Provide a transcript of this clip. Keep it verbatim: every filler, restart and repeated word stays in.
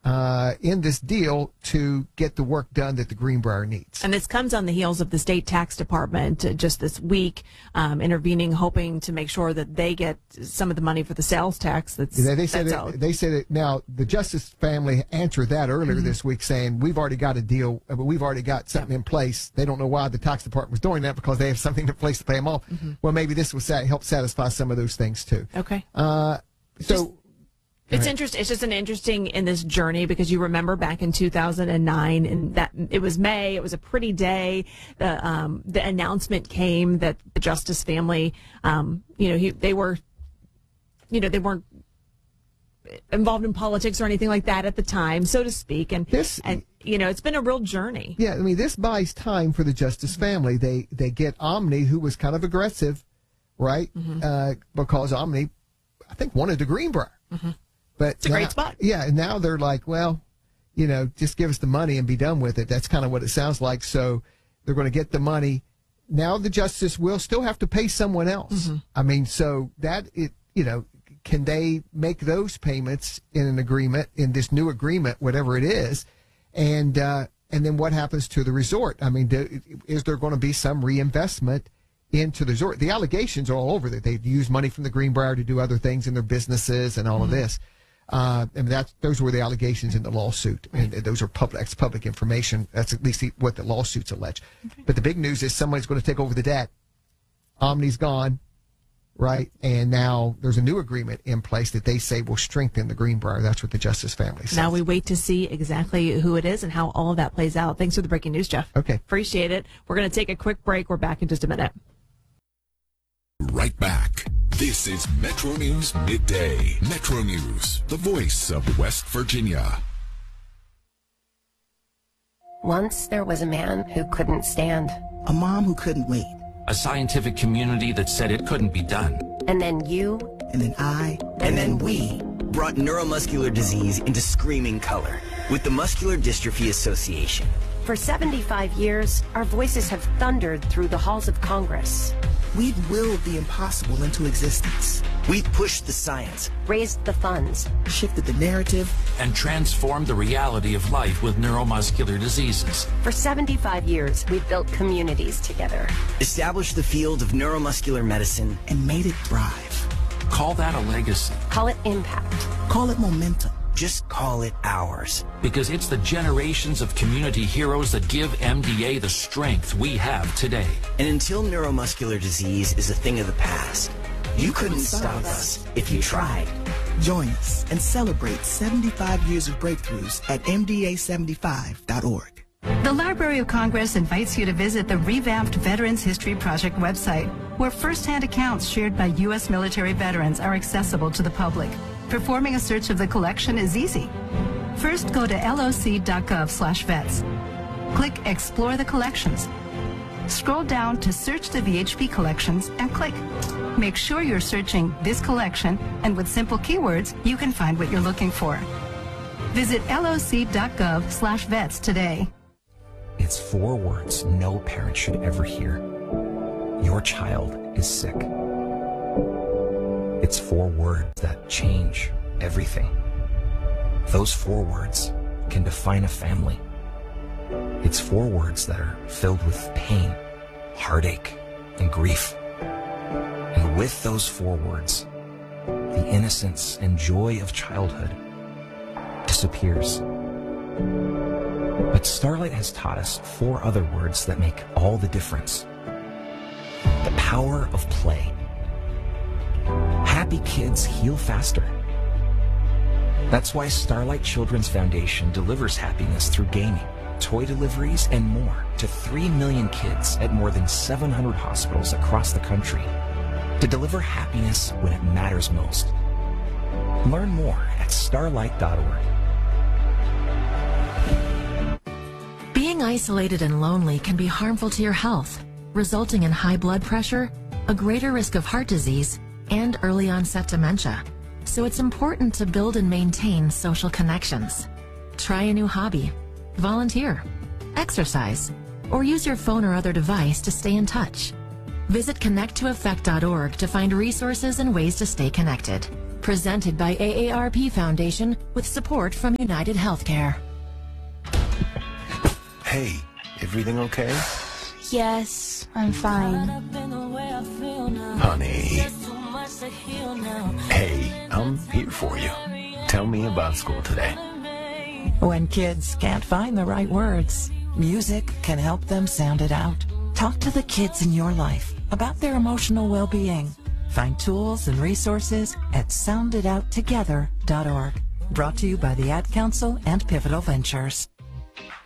uh, in this deal to get the work done that the Greenbrier needs. And this comes on the heels of the state tax department uh, just this week um, intervening, hoping to make sure that they get some of the money for the sales tax. That's they, they said that's it, they said it. Now the Justice family answered that earlier mm-hmm. this week, saying we've already got a deal, but we've already got something in place. They don't know why the tax department was doing that because they have something in place to pay them off. Mm-hmm. Well, maybe this will sa- help satisfy some of those things too. Okay. Uh, so. Just- It's interesting. It's just an interesting in this journey because you remember back in two thousand nine, and that it was May. It was a pretty day. The um, the announcement came that the Justice family, um, you know, he, they were, you know, they weren't involved in politics or anything like that at the time, so to speak. And this, and you know, it's been a real journey. Yeah, I mean, this buys time for the Justice family. They they get Omni, who was kind of aggressive, right? Mm-hmm. Uh, because Omni, I think, wanted the Greenbrier. Mm-hmm. But it's a now, great spot. Yeah, and now they're like, well, you know, just give us the money and be done with it. That's kind of what it sounds like. So they're going to get the money. Now the Justice will still have to pay someone else. Mm-hmm. I mean, so that, it, you know, can they make those payments in an agreement, in this new agreement, whatever it is? And, uh, and then what happens to the resort? I mean, do, is there going to be some reinvestment into the resort? The allegations are all over that they've used money from the Greenbrier to do other things in their businesses and all mm-hmm. of this. Uh, and that's, those were the allegations in the lawsuit. And those are public, that's public information. That's at least the, what the lawsuits allege. Okay. But the big news is somebody's going to take over the debt. Omni's gone, right? And now there's a new agreement in place that they say will strengthen the Greenbrier. That's what the Justice family says. Now we wait to see exactly who it is and how all of that plays out. Thanks for the breaking news, Jeff. Okay. Appreciate it. We're going to take a quick break. We're back in just a minute. Right back. This is Metro News Midday. Metro News, the voice of West Virginia. Once there was a man who couldn't stand. A mom who couldn't wait. A scientific community that said it couldn't be done. And then you. And then I. And then we brought neuromuscular disease into screaming color with the Muscular Dystrophy Association. For seventy-five years, our voices have thundered through the halls of Congress. We've willed the impossible into existence. We've pushed the science, raised the funds, shifted the narrative, and transformed the reality of life with neuromuscular diseases. For seventy-five years, we've built communities together, established the field of neuromuscular medicine, and made it thrive. Call that a legacy. Call it impact. Call it momentum. Just call it ours. Because it's the generations of community heroes that give M D A the strength we have today. And until neuromuscular disease is a thing of the past, you couldn't stop us if you tried. Join us and celebrate seventy-five years of breakthroughs at M D A seventy-five dot org. The Library of Congress invites you to visit the revamped Veterans History Project website, where first-hand accounts shared by U S military veterans are accessible to the public. Performing a search of the collection is easy. First, go to loc.gov slash vets. Click Explore the Collections. Scroll down to Search the V H P Collections and click. Make sure you're searching this collection, and with simple keywords, you can find what you're looking for. Visit loc.gov slash vets today. It's four words no parent should ever hear. Your child is sick. It's four words that change everything. Those four words can define a family. It's four words that are filled with pain, heartache, and grief. And with those four words, the innocence and joy of childhood disappears. But Starlight has taught us four other words that make all the difference. The power of play. Happy kids heal faster. That's why Starlight Children's Foundation delivers happiness through gaming, toy deliveries, and more to three million kids at more than seven hundred hospitals across the country to deliver happiness when it matters most. Learn more at starlight dot org. Being isolated and lonely can be harmful to your health, resulting in high blood pressure, a greater risk of heart disease, and early onset dementia. So it's important to build and maintain social connections. Try a new hobby, volunteer, exercise, or use your phone or other device to stay in touch. Visit connect to effect dot org to find resources and ways to stay connected. Presented by A A R P Foundation with support from United Healthcare. Hey, everything okay? Yes, I'm fine. Honey. Hey, I'm here for you. Tell me about school today. When kids can't find the right words, music can help them sound it out. Talk to the kids in your life about their emotional well-being. Find tools and resources at sound it out together dot org. Brought to you by the Ad Council and Pivotal Ventures.